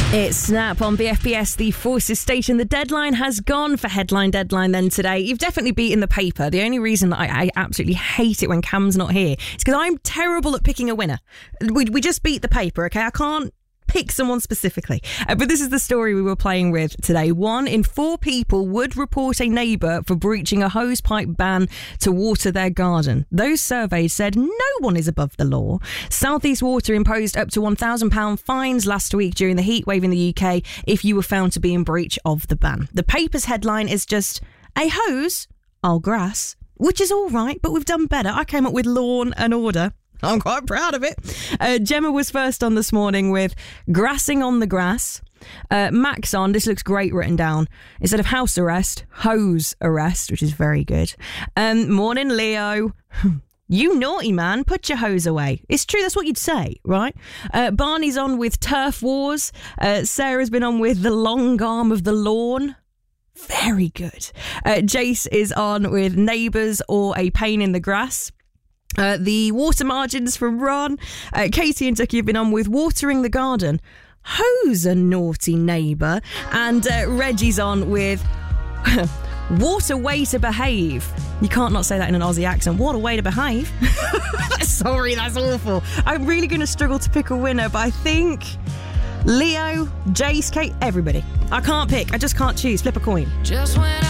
It's Snap on BFBS, the Forces station. The deadline has gone for Headline Deadline then today. You've definitely beaten the paper. The only reason that I absolutely hate it when Cam's not here is because I'm terrible at picking a winner. We just beat the paper, okay? I can't pick someone specifically. But this is the story we were playing with today. 1 in 4 people would report a neighbour for breaching a hosepipe ban to water their garden. Those surveys said no one is above the law. South East Water imposed up to £1,000 fines last week during the heatwave in the UK if you were found to be in breach of the ban. The paper's headline is just, a hose, I'll grass, which is all right, but we've done better. I came up with lawn and order. I'm quite proud of it. Gemma was first on this morning with grassing on the grass. Max on, this looks great written down. Instead of house arrest, hose arrest, which is very good. Morning, Leo. You naughty man, put your hose away. It's true, that's what you'd say, right? Barney's on with turf wars. Sarah's been on with the long arm of the lawn. Very good. Jace is on with neighbours or a pain in the grass. The water margins from Ron. Katie and Ducky have been on with watering the garden. Hose a naughty neighbour. And Reggie's on with what a way to behave. You can't not say that in an Aussie accent. What a way to behave. Sorry, that's awful. I'm really going to struggle to pick a winner, but I think Leo, Jace, Kate, everybody. I can't pick. I just can't choose. Flip a coin. Just when